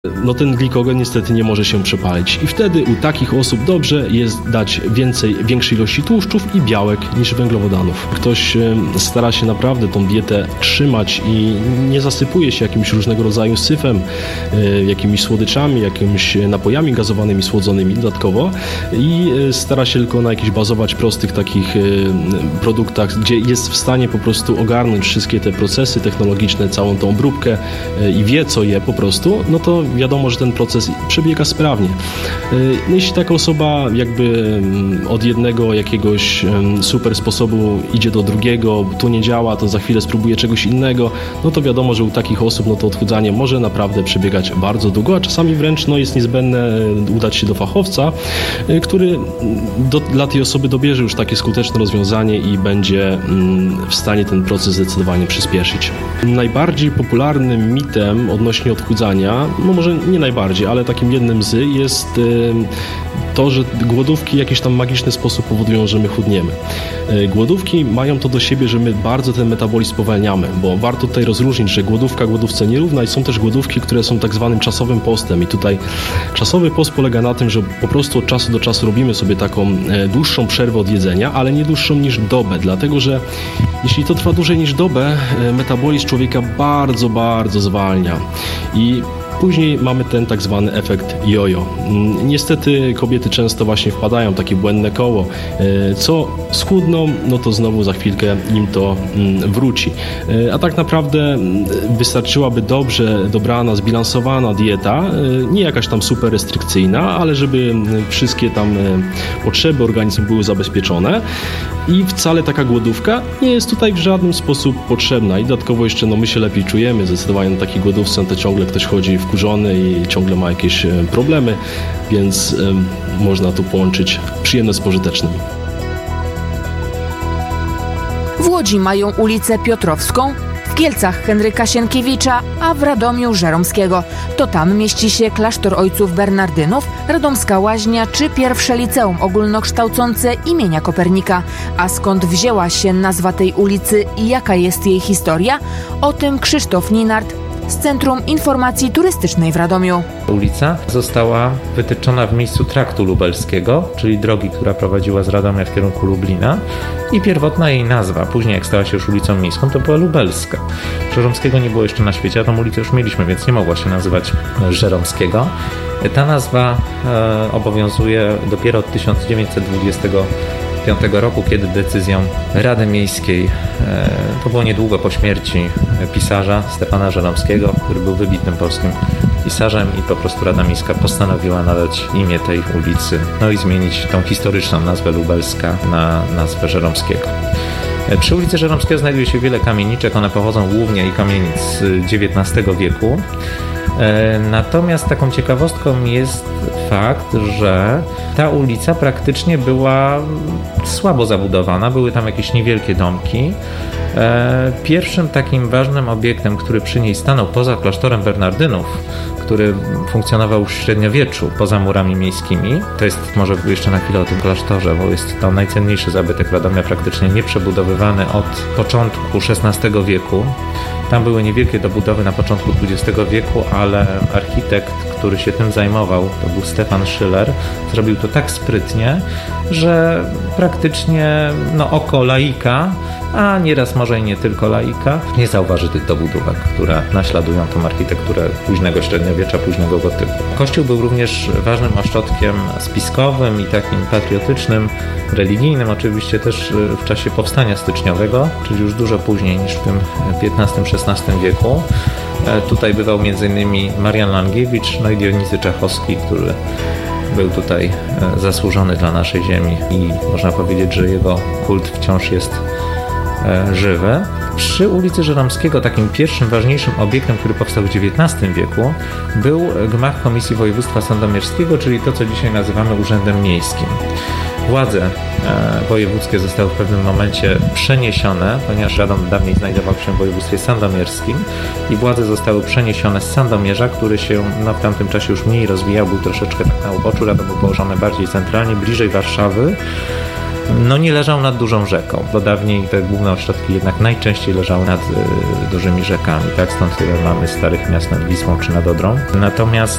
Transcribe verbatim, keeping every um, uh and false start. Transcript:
no ten glikogen niestety nie może się przepalić. I wtedy u takich osób dobrze jest dać więcej, większej ilości tłuszczów i białek niż węglowodanów. Ktoś stara się naprawdę tą dietę trzymać i nie zasypuje się jakimś różnego rodzaju syfem, jakimiś słodyczami, jakimiś napojami gazowanymi, słodzonymi dodatkowo i stara się tylko na jakichś bazować prostych takich produktach, gdzie jest w stanie po prostu ogarnąć wszystkie te procesy technologiczne, całą tą obróbkę i wie, co je po prostu, no to wiadomo, że ten proces przebiega sprawnie. No jeśli taka osoba jakby od jednego jakiegoś super sposobu idzie do drugiego, tu nie działa, to za chwilę spróbuje czegoś innego, no to wiadomo, że u takich osób no to odchudzanie może naprawdę przebiegać bardzo długo, a czasami wręcz no, jest niezbędne udać się do fachowca, który do, dla tej osoby dobierze już takie skuteczne rozwiązanie i będzie w stanie ten proces zdecydowanie przyspieszyć. Najbardziej popularnym mitem odnośnie odchudzania, no może nie najbardziej, ale takim jednym z jest to, że głodówki w jakiś tam magiczny sposób powodują, że my chudniemy. Głodówki mają to do siebie, że my bardzo ten metabolizm spowalniamy, bo warto tutaj rozróżnić, że głodówka głodówce nierówna i są też głodówki, które są tak zwanym czasowym postem i tutaj czasowy post polega na tym, że po prostu od czasu do czasu robimy sobie taką dłuższą przerwę od jedzenia, ale nie dłuższą niż dobę, dlatego że jeśli to trwa dłużej niż dobę, metabolizm człowieka bardzo, bardzo zwalnia i później mamy ten tak zwany efekt jojo. Niestety kobiety często właśnie wpadają w takie błędne koło. Co schudną, no to znowu za chwilkę im to wróci. A tak naprawdę wystarczyłaby dobrze dobrana, zbilansowana dieta, nie jakaś tam super restrykcyjna, ale żeby wszystkie tam potrzeby organizmu były zabezpieczone i wcale taka głodówka nie jest tutaj w żaden sposób potrzebna i dodatkowo jeszcze no my się lepiej czujemy, zdecydowanie na takiej głodówce to ciągle ktoś chodzi wkurzony i ciągle ma jakieś problemy, więc y, można tu połączyć przyjemne z pożytecznym. W Łodzi mają ulicę Piotrowską, w Kielcach Henryka Sienkiewicza, a w Radomiu Żeromskiego. To tam mieści się klasztor ojców Bernardynów, Radomska Łaźnia czy pierwsze liceum ogólnokształcące imienia Kopernika. A skąd wzięła się nazwa tej ulicy i jaka jest jej historia? O tym Krzysztof Ninart z Centrum Informacji Turystycznej w Radomiu. Ulica została wytyczona w miejscu traktu lubelskiego, czyli drogi, która prowadziła z Radomia w kierunku Lublina i pierwotna jej nazwa, później jak stała się już ulicą miejską, to była Lubelska. Żeromskiego nie było jeszcze na świecie, a tą ulicę już mieliśmy, więc nie mogła się nazywać Żeromskiego. Ta nazwa e, obowiązuje dopiero od tysiąc dziewięćset dwudziestego piątego roku, kiedy decyzją Rady Miejskiej, e, to było niedługo po śmierci pisarza Stefana Żeromskiego, który był wybitnym polskim pisarzem i po prostu Rada Miejska postanowiła nadać imię tej ulicy, no i zmienić tą historyczną nazwę Lubelska na nazwę Żeromskiego. Przy ulicy Żeromskiego znajduje się wiele kamieniczek, one pochodzą głównie i kamienic z dziewiętnastego wieku. Natomiast taką ciekawostką jest fakt, że ta ulica praktycznie była słabo zabudowana, były tam jakieś niewielkie domki. Pierwszym takim ważnym obiektem, który przy niej stanął poza klasztorem Bernardynów, który funkcjonował w średniowieczu poza murami miejskimi, to jest może jeszcze na chwilę o tym klasztorze, bo jest to najcenniejszy zabytek Radomia, praktycznie nieprzebudowywany od początku szesnastego wieku. Tam były niewielkie dobudowy na początku dwudziestego wieku, ale architekt, który się tym zajmował, to był Stefan Schiller, zrobił to tak sprytnie, że praktycznie no, oko laika, a nieraz może i nie tylko laika, nie zauważy tych dobudówek, które naśladują tą architekturę późnego średniowiecza, późnego gotyku. Kościół był również ważnym ośrodkiem spiskowym i takim patriotycznym, religijnym, oczywiście też w czasie powstania styczniowego, czyli już dużo później niż w tym piętnastym szesnastym wieku. Tutaj bywał między innymi Marian Langiewicz, no i Dionizy Czachowski, który był tutaj zasłużony dla naszej ziemi i można powiedzieć, że jego kult wciąż jest żywy. Przy ulicy Żeromskiego takim pierwszym ważniejszym obiektem, który powstał w dziewiętnastym wieku, był gmach Komisji Województwa Sandomierskiego, czyli to, co dzisiaj nazywamy Urzędem Miejskim. Władze wojewódzkie zostały w pewnym momencie przeniesione, ponieważ Radom dawniej znajdował się w województwie sandomierskim i władze zostały przeniesione z Sandomierza, który się no, w tamtym czasie już mniej rozwijał, był troszeczkę tak na uboczu. Radom był położony bardziej centralnie, bliżej Warszawy. no nie leżał nad dużą rzeką, bo dawniej te główne ośrodki jednak najczęściej leżały nad y, dużymi rzekami, tak? Stąd tyle mamy starych miast nad Wisłą czy nad Odrą. Natomiast